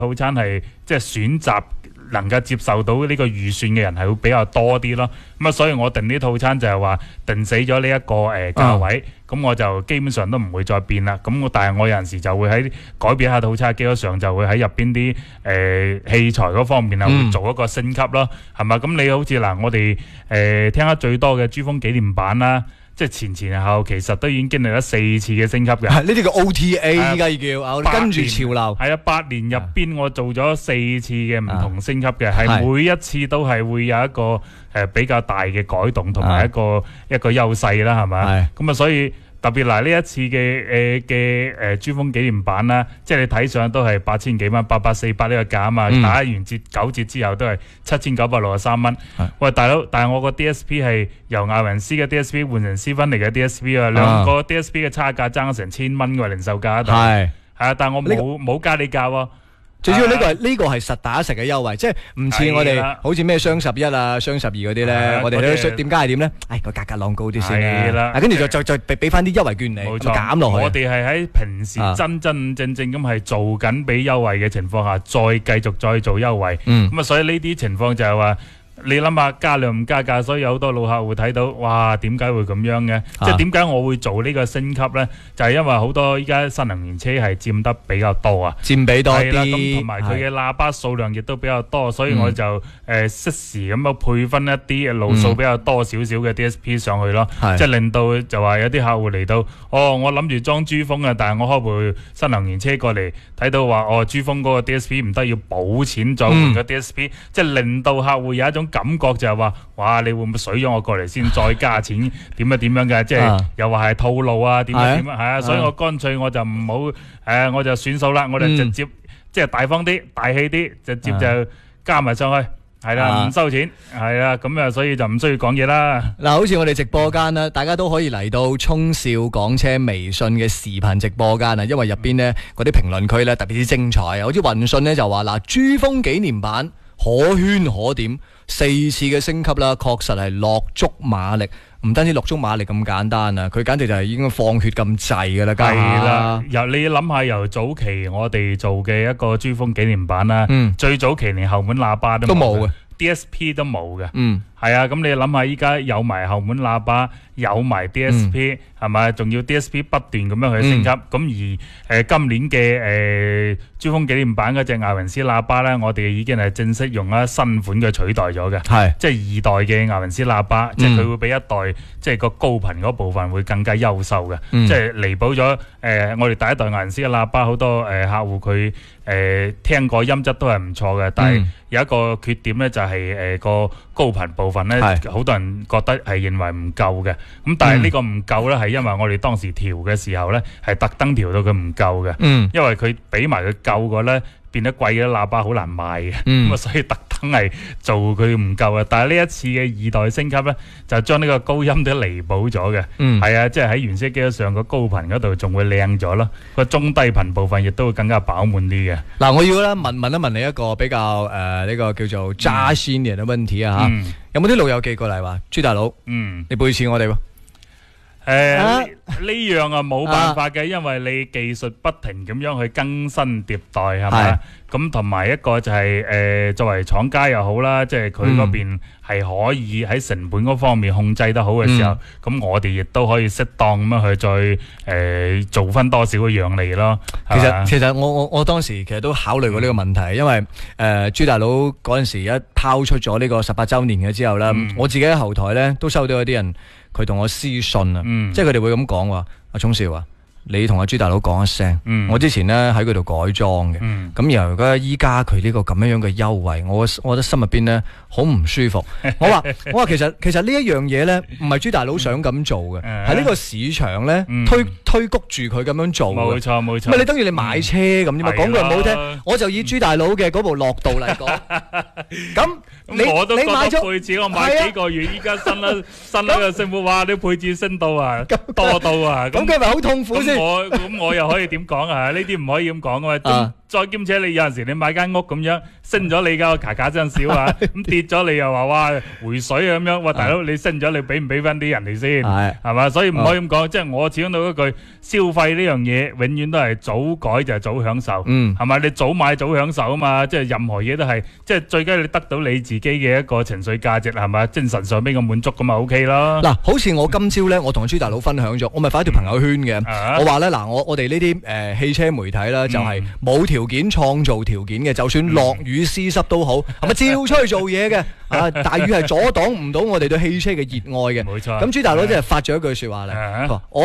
套餐係即係選擇能夠接受到呢個預算嘅人係會比較多啲咯。咁啊，所以我定呢套餐就係話定死咗呢一個價位，咁我就基本上都唔會再變啦。咁但係我有陣時就會喺改變下套餐嘅基礎上，就會喺入邊啲器材嗰方面啊，會做一個升級咯，係嘛？咁你好似嗱，我哋聽得最多嘅珠峰紀念版啦。即係前後其實都已經經歷咗4次嘅升級嘅， 呢啲叫 OTA 依家叫，跟住潮流。 係啊，8年入邊我做咗4次嘅唔同升級嘅，係每一次都係會有一個比較大嘅改動同埋一個優勢啦，係咪？咁啊，所以特別嗱呢一次嘅珠峰紀念版啦，即係你睇上都係8000幾蚊，8848呢個價啊嘛，打完折9折之後都係7963蚊。喂，大佬，但係我個 DSP 係由艾雲斯嘅 DSP 換成斯芬尼嘅 DSP 啊，兩個 DSP 嘅差價爭咗成1000蚊嘅零售價，係啊，但係我冇加你價喎。 最主要呢個係實打實嘅優惠，即係唔似我哋好似咩雙11啊、雙12嗰啲咧，我哋啲店家係點咧？個價格浪高啲先啦，跟住再俾翻啲優惠券你，減落去。 我哋係喺平時真真正正咁係做緊俾優惠嘅情況下，再繼續再做優惠。咁啊，所以呢啲情況就係話。你諗下加量唔加價，所以有好多老客戶睇到，哇，點解會咁樣嘅？即係點解我會做呢個升級呢？就係因為好多依家新能源車係佔得比較多啊， 佔比多啲， 咁同埋佢嘅喇叭數量亦都比較多，所以我就適時咁樣配分一啲路數比較多少少嘅 DSP 上去咯，即係令到就話有啲客戶嚟到，我諗住裝珠峰啊，但係我開部新能源車過嚟，睇到話珠峰嗰個 DSP 唔得，要補錢再換個 DSP，即係令到客戶有一種感覺就係話，哇！你會唔會水咗我過嚟先再加錢？點樣嘅？即係又話係套路啊？點係啊！所以我乾脆我就唔好我就算數啦，我哋直接即係大方啲、大氣啲，直接就加埋上去，係啦，唔收錢，係啦，咁啊，所以就唔需要講嘢啦。 嗱，好似我哋直播間啦，大家都可以嚟到聰少港車微信嘅視頻直播間啊，因為入邊呢嗰啲評論區咧特別之精彩啊！好似雲信呢就話嗱，珠峰紀念版可圈可點。4次嘅升級啦，確實係落足馬力，唔單止落足馬力咁簡單啊！佢簡直就係已經放血咁滯噶啦， 係啦。由你諗下，由早期我哋做嘅一個珠峰紀念版啦，最早期連後門喇叭都冇嘅 ，DSP 都冇嘅，係啊。咁你諗下，依家有埋後門喇叭，有埋 DSP，係咪？仲要 DSP 不斷咁樣去升級。咁而今年嘅珠峰紀念版嗰隻艾雲斯喇叭咧，我哋已經係正式用咗新款嘅取代咗嘅，即係2代嘅艾雲斯喇叭，即係佢會比一代即係個高頻嗰部分會更加優秀嘅，即係彌補咗我哋第一代艾雲斯嘅喇叭，好多客戶佢聽過音質都係唔錯嘅，但係有一個缺點咧就係個高頻部分咧，好多人覺得係認為唔夠嘅。咁但係呢個唔夠咧，係因為我哋當時調嘅時候咧，係特登調到佢唔夠嘅，因為佢俾埋佢夠個咧，變得貴嘅喇叭好難賣嘅，咁啊所以特登係做佢唔夠啊。但係呢一次嘅2代升級咧，就將呢個高音都彌補咗嘅，係啊，即係喺原色機上個高頻嗰度仲會靚咗咯，個中低頻部分亦都會更加飽滿啲嘅。 嗱，我要咧問一問你一個比較呢個叫做揸先嘅問題啊嚇，有冇啲老友記過嚟話朱大佬，你背次我哋喎？ 呢樣啊冇辦法嘅，因為你技術不停咁樣去更新迭代，係咪？咁同埋一個就係作為廠家又好啦，即係佢嗰邊係可以喺成本嗰方面控制得好嘅時候，咁我哋亦都可以適當咁樣去再做翻多少嘅讓利咯。 其實我當時其實都考慮過呢個問題，因為朱大佬嗰陣時一拋出咗呢個18週年嘅之後咧，我自己喺後台咧都收到一啲人佢同我私信啊，即係佢哋會咁講話，阿聰少啊，你同阿朱大佬講一聲，我之前咧喺佢度改裝嘅，咁然後依家佢呢個咁樣嘅優惠，我覺得心入邊咧好唔舒服。我話其實呢一樣嘢咧，唔係朱大佬想咁做嘅，係呢個市場咧推谷住佢咁樣做嘅。冇錯。唔係你等於你買車咁啫嘛，講句唔好聽，我就以朱大佬嘅嗰部樂道嚟講，咁我都覺得買咗配置，我買幾個月，依家新啦個升幅，哇！啲配置升到啊，多到啊， 咁佢咪好痛苦先？ 咁我又可以點講啊？呢啲唔可以咁講啊嘛。 再兼且你有陣時你買間屋咁樣升咗你個卡真少啊，咁跌咗你又話哇回水啊咁樣，哇大佬你升咗你俾唔俾翻啲人哋先係嘛？所以唔可以咁講，即係我始終到一句消費呢樣嘢永遠都係早改就係早享受，係咪？你早買早享受啊嘛，即係任何嘢都係即係最緊要你得到你自己嘅一個情緒價值係咪？精神上邊嘅滿足咁咪 OK 咯。 嗱，好似我今朝咧，我同朱大佬分享咗，我咪發一條朋友圈嘅，我話咧嗱，我哋呢啲汽車媒體啦，就係冇條件創造條件嘅，就算落雨濕濕都好，係咪照出去做嘢嘅？啊，大雨係阻擋唔到我哋對汽車嘅熱愛嘅。 冇錯。 咁朱大佬即係發咗一句説話咧，佢話：哦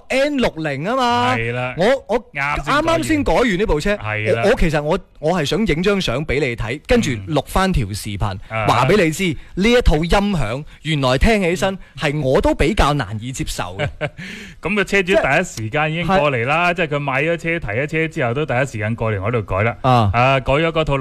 N60啊嘛， 係啦， 我啱先改完呢部車，我其實我係想影張相俾你睇，跟住錄翻條視頻，話俾你知呢一套音響原來聽起身係我都比較難以接受嘅。 咁個車主第一時間已經過嚟啦，即係佢買咗車提咗車之後都第一時間過嚟我度改啦。改咗嗰套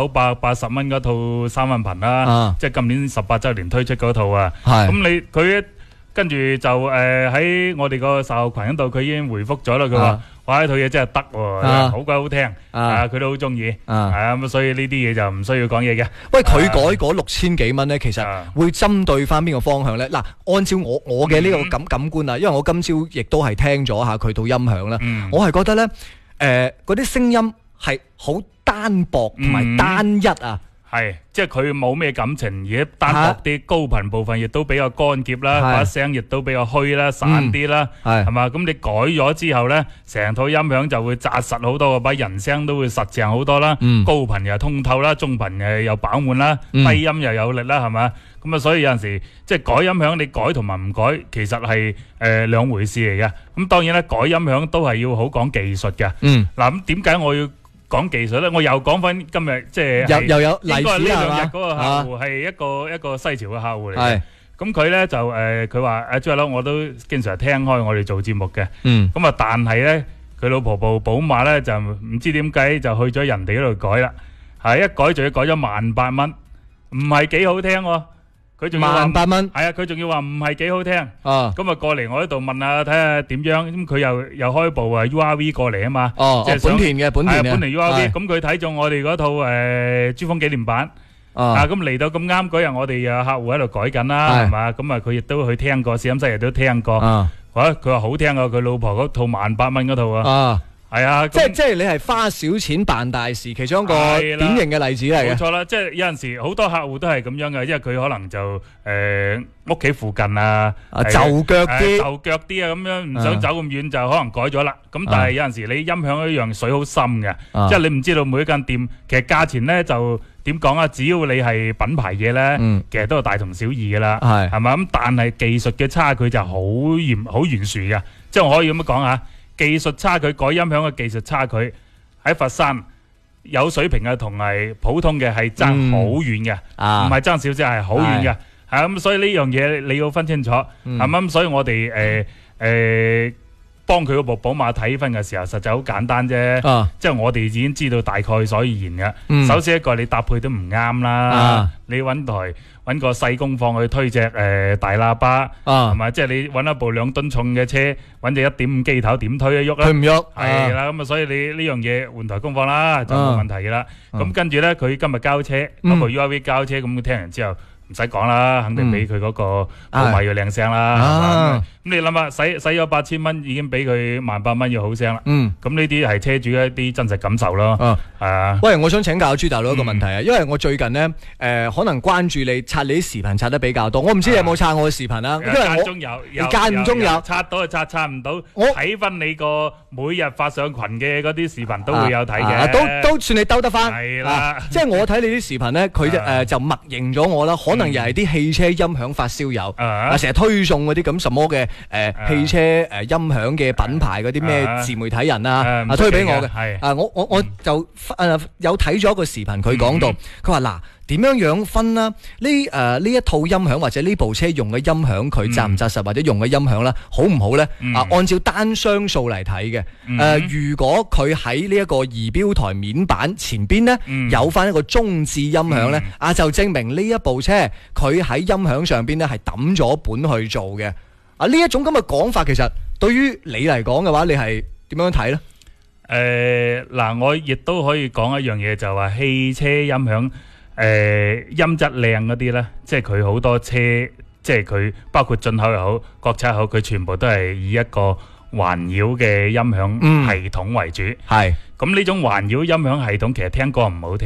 6980蚊嗰套3分頻啦，即係今年18週年推出嗰套啊。咁佢跟住就喺我哋個售後群嗰度，佢已經回覆咗啦。佢話：哇，呢套嘢真係得喎，好鬼好聽，佢都好中意。咁所以呢啲嘢就唔需要講嘢嘅。 喂，佢改嗰6000幾蚊咧，其實會針對翻邊個方向咧？嗱，按照我嘅呢個感官啊，因為我今朝亦都係聽咗下佢套音響啦，我係覺得咧，嗰啲聲音係好單薄同埋單一啊。 係，即係佢冇咩感情，而且單薄啲，高頻部分亦都比較乾澀啦，把聲亦都比較虛啦、散啲啦，係嘛？咁你改咗之後咧，成套音響就會紮實好多，把人聲都會實淨好多啦，高頻又通透啦，中頻又飽滿啦，低音又有力啦，係嘛？咁啊，所以有陣時即係改音響，你改同埋唔改，其實係兩回事嚟嘅。咁當然咧，改音響都係要好講技術嘅。嗱，咁點解我要講技術咧？我又講翻今日即係又有例子應該係呢兩日嗰係個客戶係一個西潮嘅客戶嚟嘅。咁佢咧就佢話阿朱阿佬，我都經常聽開我哋做節目嘅。咁啊，但係咧佢老婆部寶馬咧就唔知點解就去咗人哋嗰度改啦。係一改仲要改咗18,000蚊，唔係幾好聽喎。佢仲要話 18,000蚊， 係啊！佢仲要話唔係幾好聽。咁啊過嚟我呢度問下睇下點樣。咁佢又開部URV 過嚟啊嘛。 即係本田嘅本田 URV。咁佢睇中我哋嗰套珠峰紀念版。咁嚟到咁啱嗰日，我哋有客戶喺度改緊啦，係嘛？咁啊佢亦都去聽過，試音室亦都聽過。佢話好聽啊！佢老婆嗰套18,000蚊嗰套啊。係啊， 即係你係花小錢辦大事，其中一個典型嘅例子嚟嘅。 冇錯啦，即係有陣時好多客戶都係咁樣嘅，因為佢可能就屋企附近啊，就腳啲啊咁樣，唔想走咁遠就可能改咗啦。咁但係有陣時你音響一樣水好深嘅，即係你唔知道每一間店其實價錢咧就點講啊？只要你係品牌嘢咧，其實都係大同小異噶啦，係嘛？咁但係技術嘅差距就好懸殊嘅，即係我可以咁樣講下。技術差距，改音響嘅技術差距喺佛山有水平嘅同埋普通嘅係爭好遠嘅，唔係爭少少，係好遠嘅。係咁，所以呢樣嘢你要分清楚，係咁。所以我哋幫佢嗰部寶馬睇分嘅時候，實際好簡單啫。即係我哋已經知道大概所以然嘅。首先一個你搭配都唔啱啦，你揾個細功放去推隻大喇叭，係咪？即係你揾一部2噸重嘅車，揾隻1.5機頭點推得喐咧？ 推唔喐， 係啦。咁啊，所以你呢樣嘢換台功放啦，就冇問題嘅啦。咁跟住咧，佢今日交車，嗰部 URV 交車，咁聽完之後唔使講啦，肯定俾佢嗰個寶馬要靚聲啦。咁你諗下，使咗8000蚊，已經俾佢18,000蚊要好聲啦。咁呢啲係車主嘅一啲真實感受咯。 喂，我想請教朱大佬一個問題啊，因為我最近呢，可能關注你刷你啲視頻刷得比較多，我唔知你有冇刷我嘅視頻啊？因為間中有刷到就刷唔到，我睇翻你個每日發上群嘅嗰啲視頻都會有睇嘅， 都算你兜得翻。 係啦， 即係我睇你啲視頻呢，佢就默認咗我啦，可能又係啲汽車音響發燒友，成日推送嗰啲咁什麼嘅汽車音響嘅品牌嗰啲咩自媒體人啊，推俾我嘅。我就有睇咗一個視頻，佢講到，佢話嗱，點樣分啦？呢一套音響或者呢部車用嘅音響，佢紮唔紮實，或者用嘅音響啦，好唔好咧？按照單雙數嚟睇嘅。如果佢喺呢一個儀表台面板前邊咧，有翻一個中置音響咧，就證明呢一部車佢喺音響上邊咧係抌咗本去做嘅。呢一種咁嘅講法，其實對於你嚟講嘅話，你係點樣睇咧？ 嗱，我亦都可以講一樣嘢，就話汽車音響音質靚嗰啲咧，即係佢好多車，即係佢包括進口又好，國產又好，佢全部都係以一個環繞嘅音響系統為主。係咁呢種環繞音響系統，其實聽歌唔好聽。